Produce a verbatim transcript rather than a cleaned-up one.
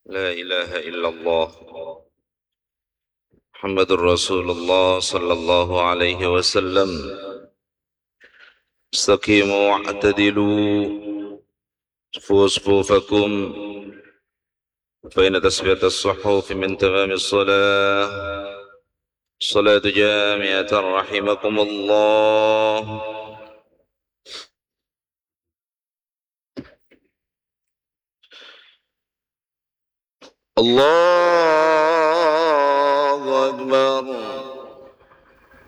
لا إله إلا الله محمد رسول الله صلى الله عليه وسلم. استقيموا واعتدلوا، صفوا صفوفكم، فإن تسبية الصحف من تمام الصلاة. الصلاة جامعة رحمكم الله. الله أكبر.